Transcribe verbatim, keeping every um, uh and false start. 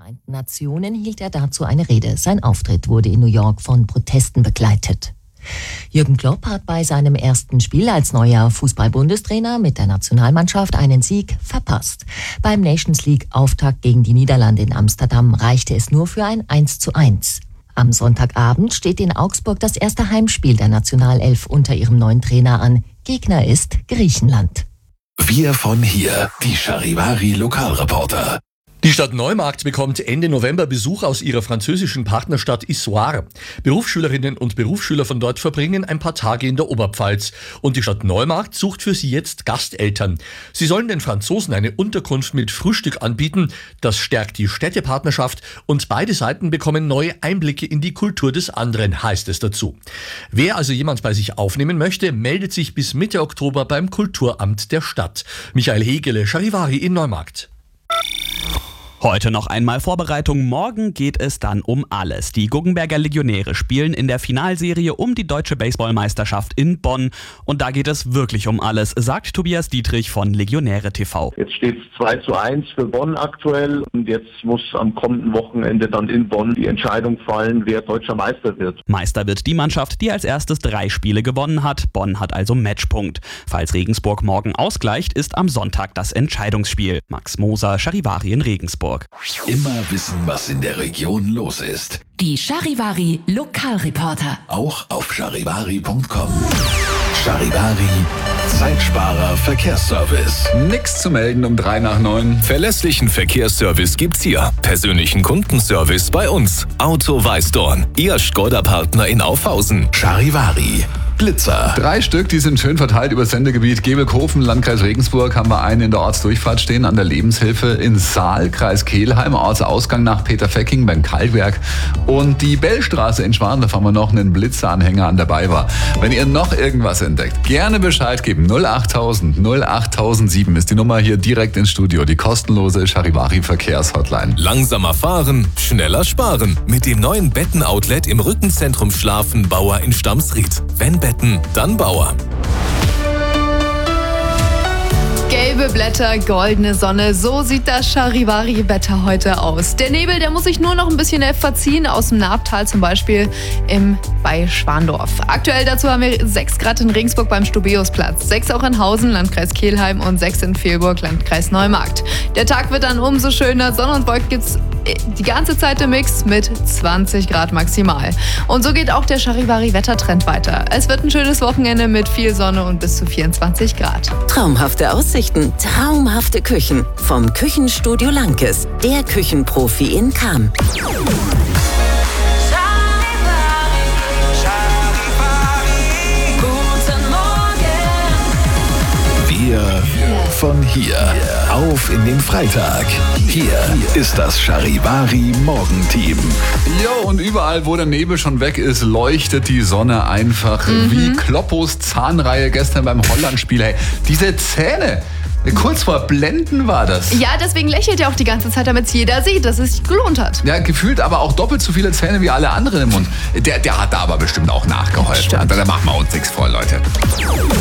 Vereinten Nationen hielt er dazu eine Rede. Sein Auftritt wurde in New York von Protesten begleitet. Jürgen Klopp hat bei seinem ersten Spiel als neuer Fußball-Bundestrainer mit der Nationalmannschaft einen Sieg verpasst. Beim Nations League-Auftakt gegen die Niederlande in Amsterdam reichte es nur für ein eins zu eins. Am Sonntagabend steht in Augsburg das erste Heimspiel der Nationalelf unter ihrem neuen Trainer an. Gegner ist Griechenland. Wir von hier, die Charivari Lokalreporter. Die Stadt Neumarkt bekommt Ende November Besuch aus ihrer französischen Partnerstadt Issoire. Berufsschülerinnen und Berufsschüler von dort verbringen ein paar Tage in der Oberpfalz. Und die Stadt Neumarkt sucht für sie jetzt Gasteltern. Sie sollen den Franzosen eine Unterkunft mit Frühstück anbieten. Das stärkt die Städtepartnerschaft und beide Seiten bekommen neue Einblicke in die Kultur des anderen, heißt es dazu. Wer also jemand bei sich aufnehmen möchte, meldet sich bis Mitte Oktober beim Kulturamt der Stadt. Michael Hegele, Charivari in Neumarkt. Heute noch einmal Vorbereitung, morgen geht es dann um alles. Die Guggenberger Legionäre spielen in der Finalserie um die Deutsche Baseballmeisterschaft in Bonn. Und da geht es wirklich um alles, sagt Tobias Dietrich von Legionäre T V. Jetzt steht es zwei zu eins für Bonn aktuell und jetzt muss am kommenden Wochenende dann in Bonn die Entscheidung fallen, wer deutscher Meister wird. Meister wird die Mannschaft, die als erstes drei Spiele gewonnen hat. Bonn hat also Matchpunkt. Falls Regensburg morgen ausgleicht, ist am Sonntag das Entscheidungsspiel. Max Moser, Charivari in Regensburg. Immer wissen, was in der Region los ist. Die Charivari Lokalreporter. Auch auf charivari punkt com. Charivari, Zeitsparer Verkehrsservice. Nix zu melden um drei nach neun. Verlässlichen Verkehrsservice gibt's hier. Persönlichen Kundenservice bei uns. Auto Weißdorn, Ihr Skoda-Partner in Aufhausen. Charivari. Blitzer. Drei Stück, die sind schön verteilt über das Sendegebiet. Gebelkofen, Landkreis Regensburg, haben wir einen in der Ortsdurchfahrt stehen, an der Lebenshilfe in Saal, Kreis Kelheim, Ortsausgang nach Peterfecking beim Kalkwerk. Und die Bellstraße in Schwan, da haben wir noch einen Blitzeranhänger an der BayWa. Wenn ihr noch irgendwas entdeckt, gerne Bescheid geben. null achttausend null achttausendsieben ist die Nummer hier direkt ins Studio, die kostenlose Charivari Verkehrshotline. Langsamer fahren, schneller sparen. Mit dem neuen Betten-Outlet im Rückenzentrum Schlafen Bauer in Stamsried. Wenn Betten, dann Bauer. Gelbe Blätter, goldene Sonne, so sieht das Charivari-Wetter heute aus. Der Nebel, der muss sich nur noch ein bisschen verziehen, aus dem Naabtal zum Beispiel im bei Schwandorf. Aktuell dazu haben wir sechs Grad in Regensburg beim Stubeusplatz, sechs auch in Hausen, Landkreis Kelheim und sechs in Vilburg, Landkreis Neumarkt. Der Tag wird dann umso schöner, Sonne und Wolken gibt's die ganze Zeit im Mix mit zwanzig Grad maximal. Und so geht auch der Charivari-Wettertrend weiter. Es wird ein schönes Wochenende mit viel Sonne und bis zu vierundzwanzig Grad. Traumhafte Aussichten, traumhafte Küchen. Vom Küchenstudio Lankes, der Küchenprofi in Cham. Wir von hier. Auf in den Freitag. Hier ist das Charivari Morgenteam. Jo, und überall, wo der Nebel schon weg ist, leuchtet die Sonne einfach mhm. wie Kloppos Zahnreihe gestern beim Holland-Spiel. Hey, diese Zähne, kurz vor Blenden war das. Ja, deswegen lächelt er auch die ganze Zeit, damit es jeder sieht, dass es sich gelohnt hat. Ja, gefühlt aber auch doppelt so viele Zähne wie alle anderen im Mund. Der, der hat da aber bestimmt auch nachgeholfen. Da machen wir uns nichts vor, Leute.